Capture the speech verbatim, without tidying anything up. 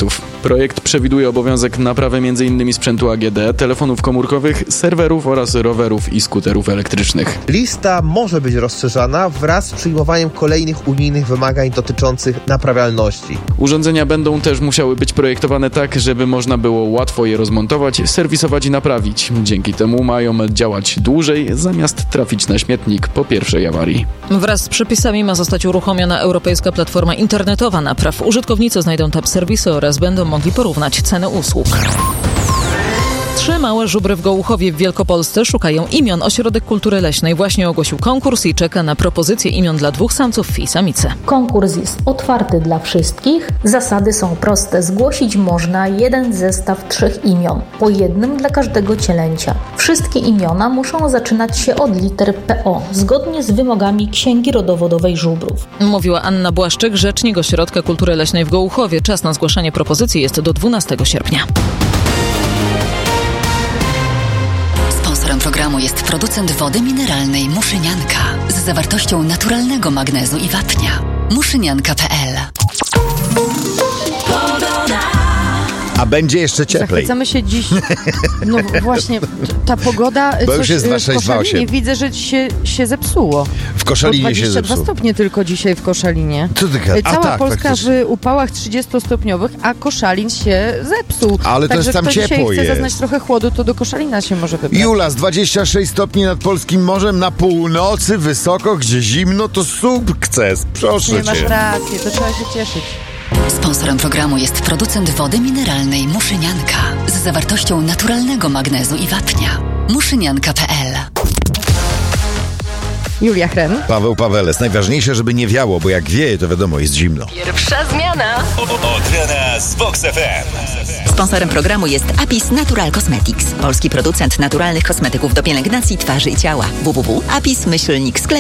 klientów. Projekt przewiduje obowiązek naprawy między innymi sprzętu A G D, telefonów komórkowych, serwerów oraz rowerów i skuterów elektrycznych. Lista może być rozszerzana wraz z przyjmowaniem kolejnych unijnych wymagań dotyczących naprawialności. Urządzenia będą też musiały być projektowane tak, żeby można było łatwo je rozmontować, serwisować i naprawić. Dzięki temu mają działać dłużej, zamiast trafić na śmietnik po pierwszej awarii. Wraz z przepisami ma zostać uruchomiona europejska platforma internetowa napraw. Użytkownicy znajdą tab serwisy oraz będą mogli porównać ceny usług. Trzy małe żubry w Gołuchowie w Wielkopolsce szukają imion. Ośrodek Kultury Leśnej właśnie ogłosił konkurs i czeka na propozycje imion dla dwóch samców i samicy. Konkurs jest otwarty dla wszystkich. Zasady są proste. Zgłosić można jeden zestaw trzech imion, po jednym dla każdego cielęcia. Wszystkie imiona muszą zaczynać się od liter P O, zgodnie z wymogami Księgi Rodowodowej Żubrów. Mówiła Anna Błaszczyk, rzecznik Ośrodka Kultury Leśnej w Gołuchowie. Czas na zgłaszanie propozycji jest do dwunastego sierpnia. Sponsorem programu jest producent wody mineralnej Muszynianka z zawartością naturalnego magnezu i wapnia. muszynianka kropka p l. A będzie jeszcze cieplej. Zachwycamy się dziś. No właśnie, ta pogoda. Bo coś, już jest dwa sześć dwa osiem. Widzę, że się, się zepsuło. W Koszalinie się dwadzieścia dwa zepsuł. stopnie tylko dzisiaj w Koszalinie. Co ty gadasz? Cała A tak, Polska faktycznie. w upałach trzydziestostopniowych, a Koszalin się zepsuł. Ale to Także jest tam kto ciepło dzisiaj chce jest. zaznać trochę chłodu, to do Koszalina się może wybrać. Julas, dwadzieścia sześć stopni nad polskim morzem, na północy, wysoko, gdzie zimno, to sukces. Proszę Nie masz cię. rację, to trzeba się cieszyć. Sponsorem programu jest producent wody mineralnej Muszynianka z zawartością naturalnego magnezu i wapnia. muszynianka kropka p l. Julia Chren. Paweł Paweles. Najważniejsze, żeby nie wiało, bo jak wieje, to wiadomo, jest zimno. Pierwsza zmiana. Od rana z Vox F M. Sponsorem programu jest Apis Natural Cosmetics. Polski producent naturalnych kosmetyków do pielęgnacji twarzy i ciała. w w w kropka apis myślnik sklep